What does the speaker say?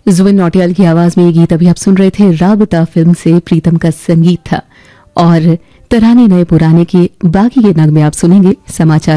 जुबिन नौटियाल की आवाज में ये गीत अभी आप सुन रहे थे। राबता फिल्म से प्रीतम का संगीत था और तराने नए पुराने के बाकी के नगमे आप सुनेंगे समाचार